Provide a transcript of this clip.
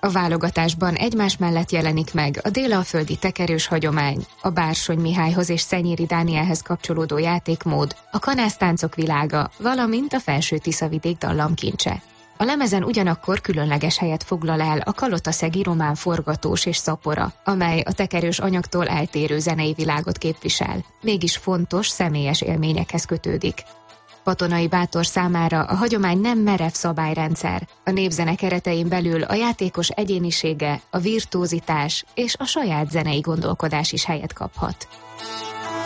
A válogatásban egymás mellett jelenik meg a délalföldi tekerős hagyomány, a Bársony Mihályhoz és Szenyéri Dánielhez kapcsolódó játékmód, a kanásztáncok világa, valamint a Felső-Tiszavidék dallamkincse. A lemezen ugyanakkor különleges helyet foglal el a kalotaszegi román forgatós és szapora, amely a tekerős anyagtól eltérő zenei világot képvisel, mégis fontos, személyes élményekhez kötődik. Katonai Bátor számára a hagyomány nem merev szabályrendszer, a népzene keretein belül a játékos egyénisége, a virtuózitás és a saját zenei gondolkodás is helyet kaphat.